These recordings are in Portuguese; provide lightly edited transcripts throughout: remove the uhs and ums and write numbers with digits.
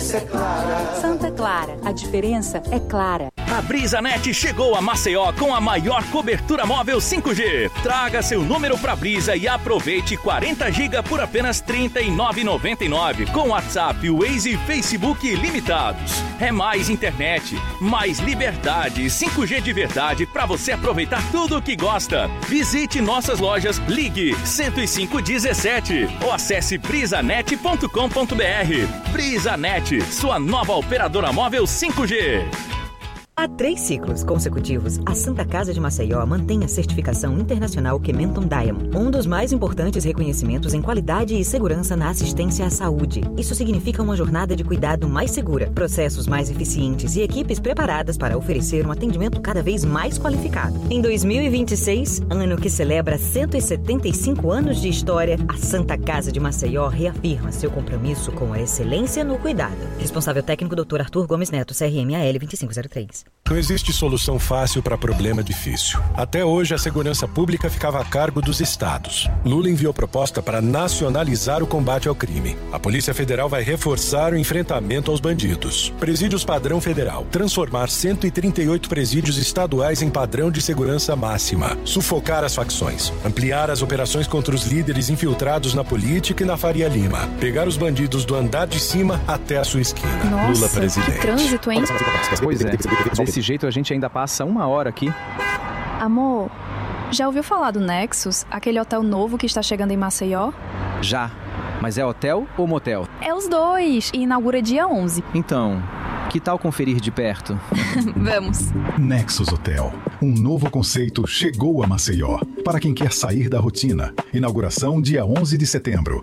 diferença é clara. Santa Clara, a diferença é clara. A BrisaNet chegou a Maceió com a maior cobertura móvel 5G. Traga seu número pra Brisa e aproveite 40 GB por apenas R$ 39,99 com WhatsApp, Waze e Facebook limitados. É mais internet, mais liberdade, 5G de verdade pra você aproveitar tudo o que gosta. Visite nossas lojas, ligue 10517 ou acesse brisanet.com.br. BrisaNet, sua nova operadora móvel 5G. Há 3 ciclos consecutivos, a Santa Casa de Maceió mantém a certificação internacional Kementon Diamond, um dos mais importantes reconhecimentos em qualidade e segurança na assistência à saúde. Isso significa uma jornada de cuidado mais segura, processos mais eficientes e equipes preparadas para oferecer um atendimento cada vez mais qualificado. Em 2026, ano que celebra 175 anos de história, a Santa Casa de Maceió reafirma seu compromisso com a excelência no cuidado. Responsável técnico Dr. Arthur Gomes Neto, CRMAL 2503. Não existe solução fácil para problema difícil. Até hoje, a segurança pública ficava a cargo dos estados. Lula enviou proposta para nacionalizar o combate ao crime. A Polícia Federal vai reforçar o enfrentamento aos bandidos. Presídios padrão federal. Transformar 138 presídios estaduais em padrão de segurança máxima. Sufocar as facções. Ampliar as operações contra os líderes infiltrados na política e na Faria Lima. Pegar os bandidos do andar de cima até a sua esquina. Nossa, Lula presidente. Que trânsito, hein? Pois é. Desse jeito a gente ainda passa 1 hora aqui. Amor, já ouviu falar do Nexus, aquele hotel novo que está chegando em Maceió? Já. Mas é hotel ou motel? É os dois, e inaugura dia 11. Então, que tal conferir de perto? Vamos. Nexus Hotel. Um novo conceito chegou a Maceió. Para quem quer sair da rotina. Inauguração dia 11 de setembro.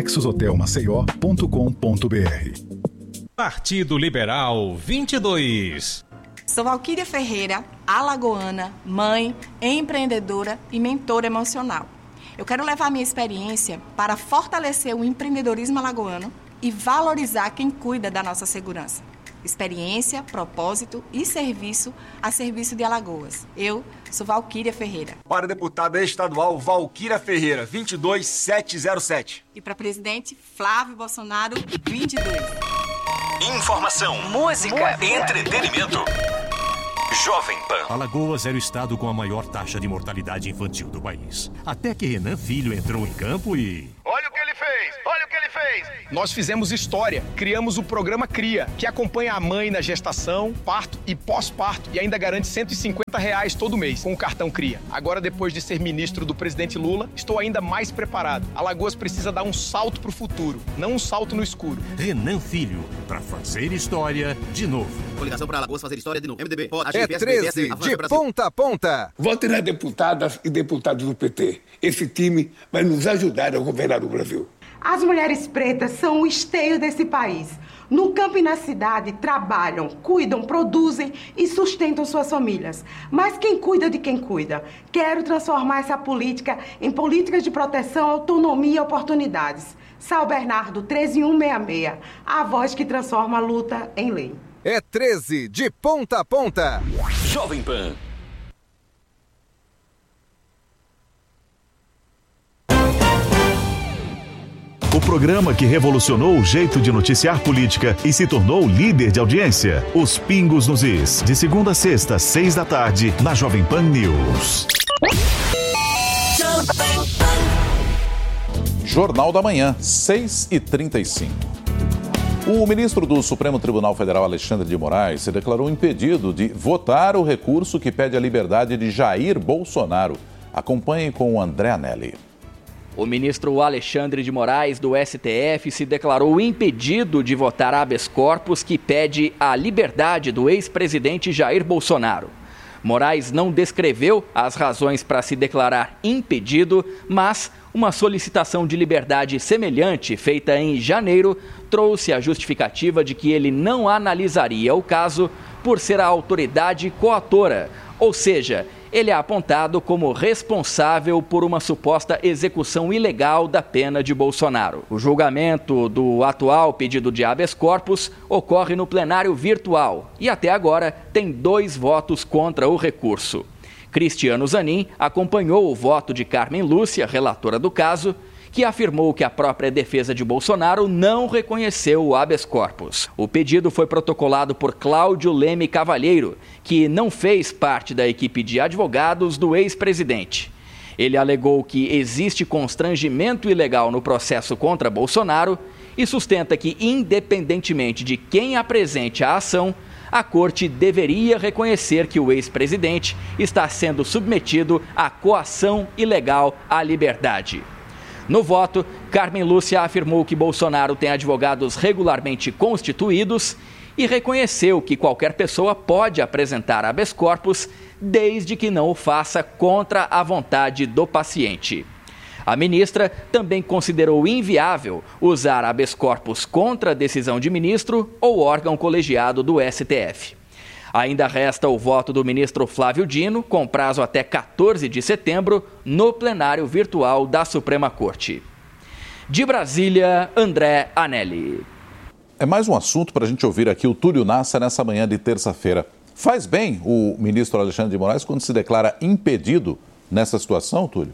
nexushotelmaceió.com.br. Partido Liberal 22. Sou Valquíria Ferreira, alagoana, mãe, empreendedora e mentora emocional. Eu quero levar minha experiência para fortalecer o empreendedorismo alagoano e valorizar quem cuida da nossa segurança. Experiência, propósito e serviço a serviço de Alagoas. Eu sou Valquíria Ferreira. Para deputada estadual Valquíria Ferreira, 22707. E para presidente Flávio Bolsonaro, 22. Informação, música, entretenimento. Jovem Pan. Alagoas era o estado com a maior taxa de mortalidade infantil do país. Até que Renan Filho entrou em campo e... Olha o que ele fez! Olha o que ele fez! Nós fizemos história, criamos o programa CRIA, que acompanha a mãe na gestação, parto e pós-parto e ainda garante R$150 todo mês com o cartão CRIA. Agora, depois de ser ministro do presidente Lula, estou ainda mais preparado. Alagoas precisa dar um salto pro futuro, não um salto no escuro. Renan Filho, pra fazer história de novo. Coligação para Alagoas fazer história de novo. MDB, é 13 de ponta a ponta. Votem nas deputadas e deputados do PT. Esse time vai nos ajudar a governar o Brasil. As mulheres pretas são o esteio desse país. No campo e na cidade, trabalham, cuidam, produzem e sustentam suas famílias. Mas quem cuida de quem cuida? Quero transformar essa política em políticas de proteção, autonomia e oportunidades. Sal Bernardo, 13166. A voz que transforma a luta em lei. É 13 de ponta a ponta. Jovem Pan. O programa que revolucionou o jeito de noticiar política e se tornou líder de audiência. Os Pingos nos Is. De segunda a sexta, 6 da tarde, na Jovem Pan News. Jornal da Manhã, 6h35. O ministro do Supremo Tribunal Federal, Alexandre de Moraes, se declarou impedido de votar o recurso que pede a liberdade de Jair Bolsonaro. Acompanhe com o André Anelli. O ministro Alexandre de Moraes, do STF, se declarou impedido de votar habeas corpus que pede a liberdade do ex-presidente Jair Bolsonaro. Moraes não descreveu as razões para se declarar impedido, mas uma solicitação de liberdade semelhante, feita em janeiro, trouxe a justificativa de que ele não analisaria o caso por ser a autoridade coautora, ou seja, ele é apontado como responsável por uma suposta execução ilegal da pena de Bolsonaro. O julgamento do atual pedido de habeas corpus ocorre no plenário virtual e até agora tem 2 votos contra o recurso. Cristiano Zanin acompanhou o voto de Carmen Lúcia, relatora do caso, que afirmou que a própria defesa de Bolsonaro não reconheceu o habeas corpus. O pedido foi protocolado por Cláudio Leme Cavalheiro, que não fez parte da equipe de advogados do ex-presidente. Ele alegou que existe constrangimento ilegal no processo contra Bolsonaro e sustenta que, independentemente de quem apresente a ação, a Corte deveria reconhecer que o ex-presidente está sendo submetido à coação ilegal à liberdade. No voto, Carmen Lúcia afirmou que Bolsonaro tem advogados regularmente constituídos e reconheceu que qualquer pessoa pode apresentar habeas corpus desde que não o faça contra a vontade do paciente. A ministra também considerou inviável usar habeas corpus contra a decisão de ministro ou órgão colegiado do STF. Ainda resta o voto do ministro Flávio Dino, com prazo até 14 de setembro, no plenário virtual da Suprema Corte. De Brasília, André Anelli. É mais um assunto para a gente ouvir aqui o Túlio Nassa nessa manhã de terça-feira. Faz bem o ministro Alexandre de Moraes quando se declara impedido nessa situação, Túlio?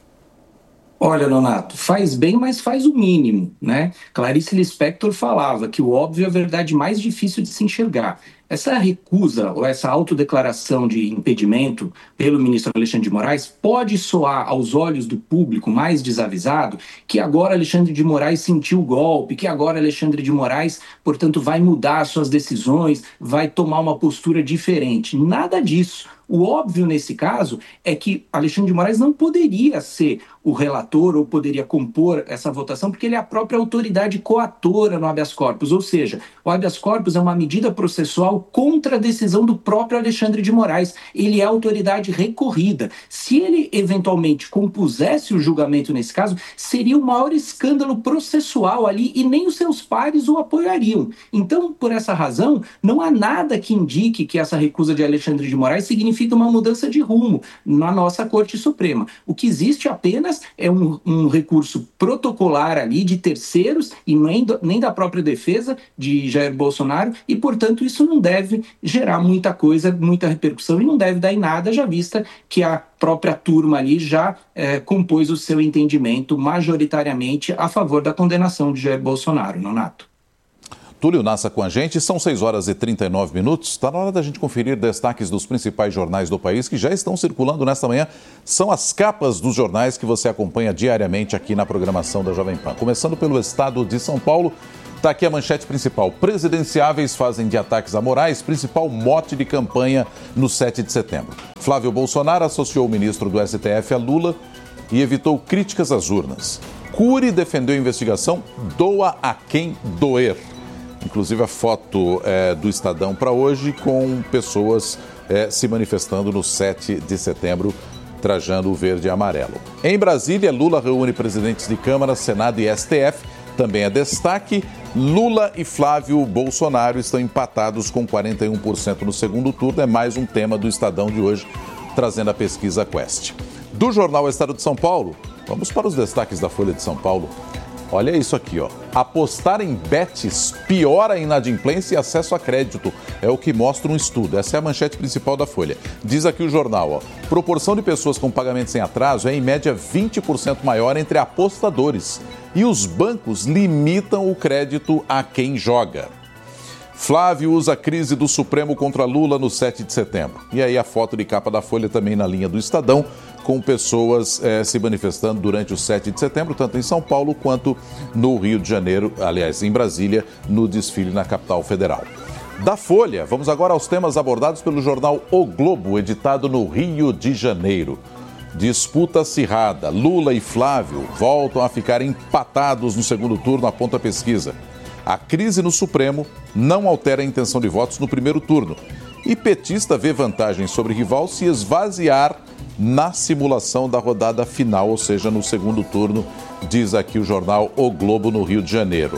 Olha, Nonato, faz bem, mas faz o mínimo, né? Clarice Lispector falava que o óbvio é a verdade mais difícil de se enxergar. Essa recusa ou essa autodeclaração de impedimento pelo ministro Alexandre de Moraes pode soar aos olhos do público mais desavisado que agora Alexandre de Moraes sentiu o golpe, que agora Alexandre de Moraes, portanto, vai mudar suas decisões, vai tomar uma postura diferente. Nada disso. O óbvio nesse caso é que Alexandre de Moraes não poderia ser o relator ou poderia compor essa votação porque ele é a própria autoridade coatora no habeas corpus, ou seja, o habeas corpus é uma medida processual contra a decisão do próprio Alexandre de Moraes. Ele é a autoridade recorrida. Se ele eventualmente compusesse o julgamento nesse caso, seria o maior escândalo processual ali e nem os seus pares o apoiariam. Então, por essa razão, não há nada que indique que essa recusa de Alexandre de Moraes significa uma mudança de rumo na nossa Corte Suprema. O que existe apenas é um recurso protocolar ali de terceiros e nem da própria defesa de Jair Bolsonaro e, portanto, isso não deve gerar muita coisa, muita repercussão e não deve dar em nada, já vista que a própria turma ali já compôs o seu entendimento majoritariamente a favor da condenação de Jair Bolsonaro, Nonato. Túlio Nassa com a gente, são 6 horas e 39 minutos. Está na hora da gente conferir destaques dos principais jornais do país que já estão circulando nesta manhã. São as capas dos jornais que você acompanha diariamente aqui na programação da Jovem Pan. Começando pelo estado de São Paulo, está aqui a manchete principal. Presidenciáveis fazem de ataques a Moraes principal mote de campanha no 7 de setembro. Flávio Bolsonaro associou o ministro do STF a Lula e evitou críticas às urnas. Cury defendeu a investigação, doa a quem doer. Inclusive a foto do Estadão para hoje com pessoas se manifestando no 7 de setembro, trajando o verde e amarelo. Em Brasília, Lula reúne presidentes de Câmara, Senado e STF. Também é destaque, Lula e Flávio Bolsonaro estão empatados com 41% no segundo turno. É mais um tema do Estadão de hoje, trazendo a pesquisa Quest. Do jornal Estado de São Paulo, vamos para os destaques da Folha de São Paulo. Olha isso aqui, ó. Apostar em bets piora a inadimplência e acesso a crédito. É o que mostra um estudo. Essa é a manchete principal da Folha. Diz aqui o jornal, ó. Proporção de pessoas com pagamento sem atraso é em média 20% maior entre apostadores. E os bancos limitam o crédito a quem joga. Flávio usa a crise do Supremo contra Lula no 7 de setembro. E aí a foto de capa da Folha também na linha do Estadão, com pessoas se manifestando durante o 7 de setembro, tanto em São Paulo quanto no Rio de Janeiro, aliás, em Brasília, no desfile na capital federal. Da Folha, vamos agora aos temas abordados pelo jornal O Globo, editado no Rio de Janeiro. Disputa acirrada, Lula e Flávio voltam a ficar empatados no segundo turno, aponta a pesquisa. A crise no Supremo não altera a intenção de votos no primeiro turno. E petista vê vantagem sobre rival se esvaziar na simulação da rodada final, ou seja, no segundo turno, diz aqui o jornal O Globo no Rio de Janeiro.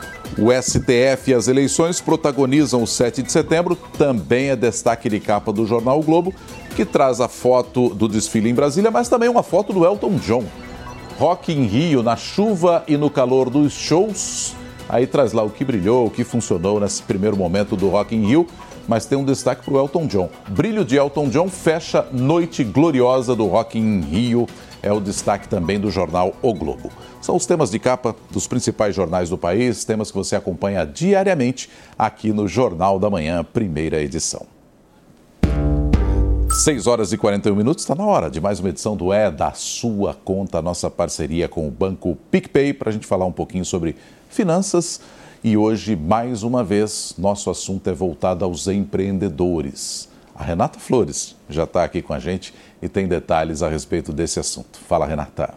O STF e as eleições protagonizam o 7 de setembro, também é destaque de capa do jornal O Globo, que traz a foto do desfile em Brasília, mas também uma foto do Elton John. Rock in Rio, na chuva e no calor dos shows. Aí traz lá o que brilhou, o que funcionou nesse primeiro momento do Rock in Rio, mas tem um destaque para o Elton John. Brilho de Elton John fecha noite gloriosa do Rock in Rio é o destaque também do jornal O Globo. São os temas de capa dos principais jornais do país, temas que você acompanha diariamente aqui no Jornal da Manhã, primeira edição. 6 horas e 41 minutos, está na hora de mais uma edição do É da Sua Conta, nossa parceria com o Banco PicPay, para a gente falar um pouquinho sobre finanças. E hoje, mais uma vez, nosso assunto é voltado aos empreendedores. A Renata Flores já está aqui com a gente e tem detalhes a respeito desse assunto. Fala, Renata.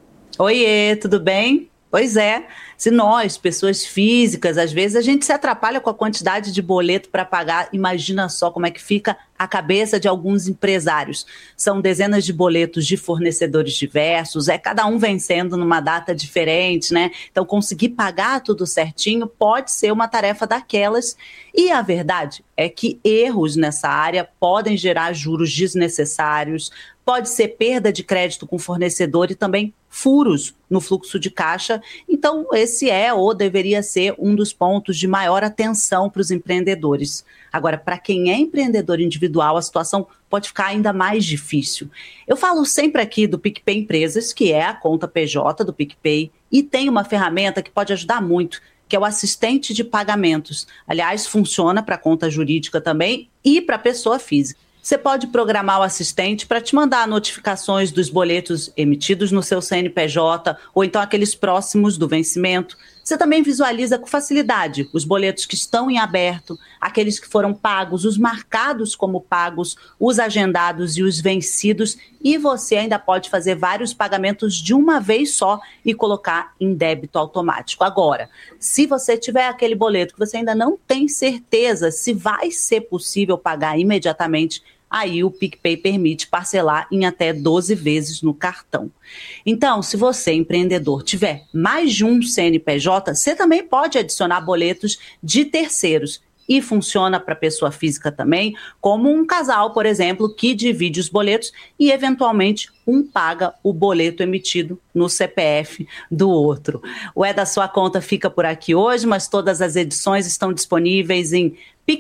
Oiê, tudo bem? Pois é, se nós, pessoas físicas, às vezes a gente se atrapalha com a quantidade de boleto para pagar, imagina só como é que fica a cabeça de alguns empresários. São dezenas de boletos de fornecedores diversos, cada um vencendo numa data diferente, né? Então conseguir pagar tudo certinho pode ser uma tarefa daquelas. E a verdade é que erros nessa área podem gerar juros desnecessários, pode ser perda de crédito com o fornecedor e também furos no fluxo de caixa. Então, esse é ou deveria ser um dos pontos de maior atenção para os empreendedores. Agora, para quem é empreendedor individual, a situação pode ficar ainda mais difícil. Eu falo sempre aqui do PicPay Empresas, que é a conta PJ do PicPay, e tem uma ferramenta que pode ajudar muito, que é o assistente de pagamentos. Aliás, funciona para conta jurídica também e para pessoa física. Você pode programar o assistente para te mandar notificações dos boletos emitidos no seu CNPJ ou então aqueles próximos do vencimento. Você também visualiza com facilidade os boletos que estão em aberto, aqueles que foram pagos, os marcados como pagos, os agendados e os vencidos. E você ainda pode fazer vários pagamentos de uma vez só e colocar em débito automático. Agora, se você tiver aquele boleto que você ainda não tem certeza se vai ser possível pagar imediatamente, aí o PicPay permite parcelar em até 12 vezes no cartão. Então, se você, empreendedor, tiver mais de um CNPJ, você também pode adicionar boletos de terceiros. E funciona para pessoa física também, como um casal, por exemplo, que divide os boletos e, eventualmente, um paga o boleto emitido no CPF do outro. O É da Sua Conta fica por aqui hoje, mas todas as edições estão disponíveis em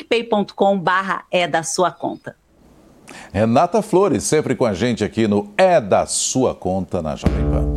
picpay.com/É da Sua Conta. Renata Flores, sempre com a gente aqui no É da Sua Conta na Jovem Pan.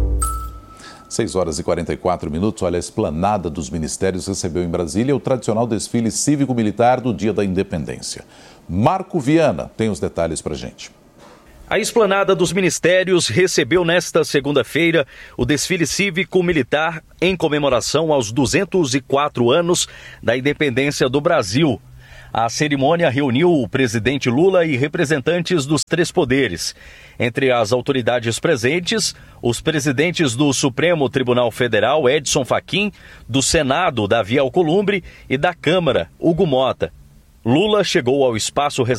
6 horas e 44 minutos. Olha, a Esplanada dos Ministérios recebeu em Brasília o tradicional desfile cívico-militar do Dia da Independência. Marco Viana tem os detalhes pra gente. A Esplanada dos Ministérios recebeu nesta segunda-feira o desfile cívico-militar em comemoração aos 204 anos da independência do Brasil. A cerimônia reuniu o presidente Lula e representantes dos 3 poderes. Entre as autoridades presentes, os presidentes do Supremo Tribunal Federal, Edson Fachin, do Senado, Davi Alcolumbre, e da Câmara, Hugo Mota. Lula chegou ao espaço